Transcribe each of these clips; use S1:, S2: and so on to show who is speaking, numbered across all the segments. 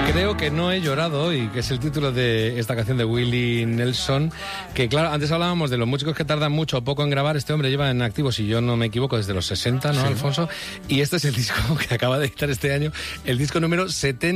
S1: Creo que no he llorado hoy, que es el título de esta canción de Willie Nelson, que claro, antes hablábamos de los músicos que tardan mucho o poco en grabar. Este hombre lleva en activo, si yo no me equivoco, desde los 60, ¿no, sí, Alfonso? Y este es el disco que acaba de editar este año, el disco número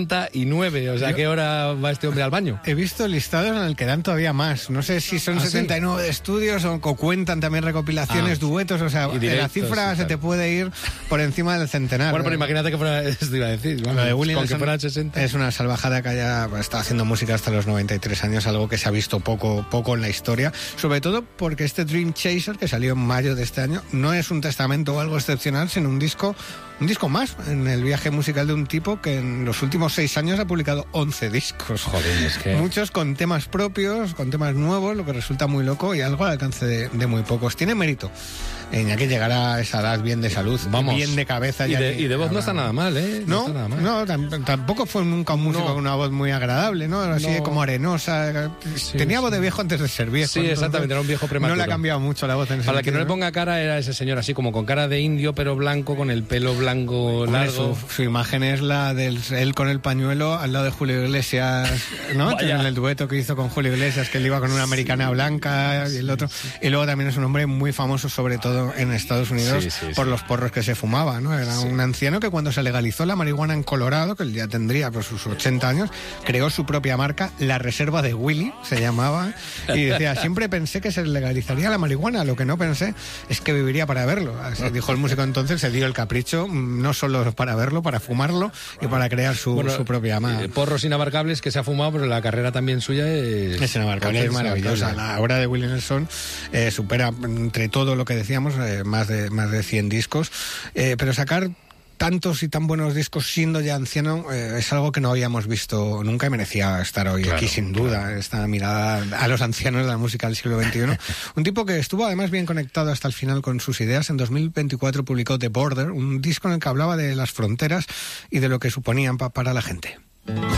S1: 79. O sea, ¿a qué hora va este hombre al baño?
S2: He visto listados en el que dan todavía más. No sé si son 79 de estudios o cuentan también recopilaciones, duetos, o sea, directos, la cifra se te puede ir por encima del centenar.
S1: Bueno, pero imagínate que fuera, esto iba a decir,
S2: lo de Willie Nelson,
S1: que fuera el 60.
S2: Es una salvajada que haya estado haciendo música hasta los 93 años, algo que se ha visto poco en la historia, sobre todo porque este Dream Chaser, que salió en mayo de este año, no es un testamento o algo excepcional, sino un disco más en el viaje musical de un tipo que en los últimos 6 años ha publicado 11 discos.
S1: Joder, es que...
S2: Muchos con temas propios, con temas nuevos, lo que resulta muy loco y algo al alcance de muy pocos. Tiene mérito, ya que llegará a esa edad bien de salud, bien de cabeza.
S1: Y de voz no está nada mal, ¿eh?
S2: No, tampoco fue nunca un músico con una voz muy agradable, ¿no? Así como arenosa. Tenía voz de viejo antes de ser viejo.
S1: Sí, exactamente, era un viejo prematuro.
S2: No le ha cambiado mucho la voz en ese
S1: Para
S2: sentido,
S1: que no le ponga cara, era ese señor así como con cara de indio, pero blanco, con el pelo blanco largo.
S2: Su imagen es la de él con el pañuelo al lado de Julio Iglesias, ¿no? En el dueto que hizo con Julio Iglesias, que él iba con una americana blanca y el otro. Y luego también es un hombre muy famoso, sobre todo en Estados Unidos, por los porros que se fumaba, ¿no? Era un anciano que cuando se legalizó la marihuana en Colorado, que él ya tendría pues sus 80 años, creó su propia marca, La Reserva de Willy, se llamaba, y decía, siempre pensé que se legalizaría la marihuana, lo que no pensé es que viviría para verlo. Así dijo el músico. Entonces se dio el capricho, no solo para verlo, para fumarlo y para crear su propia marca.
S1: Porros inabarcables que se ha fumado, pero la carrera también suya es
S2: inabarcable, es maravillosa. La obra de Willie Nelson supera entre todo lo que decíamos, más de 100 discos, pero sacar tantos y tan buenos discos siendo ya anciano es algo que no habíamos visto nunca y merecía estar hoy aquí sin duda, esta mirada a los ancianos de la música del siglo XXI. Un tipo que estuvo además bien conectado hasta el final con sus ideas. En 2024 publicó The Border, un disco en el que hablaba de las fronteras y de lo que suponían para la gente.